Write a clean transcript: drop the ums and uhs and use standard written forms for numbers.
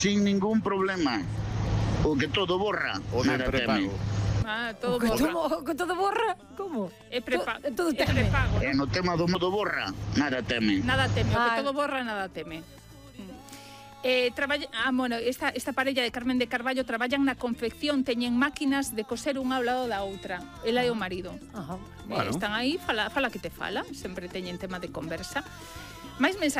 sin ningún problema. O que todo borra, o nada teme. Todo borra. Que todo borra? Como? Todo é teme. prepago, E no tema do modo borra, nada teme. Nada teme, o que todo borra, nada teme. Esta parella de Carmen de Carballo traballan na confección, teñen máquinas de coser unha ao lado da outra. Ela e o marido. Están aí, fala que te fala, sempre teñen tema de conversa. Mais mensaxes.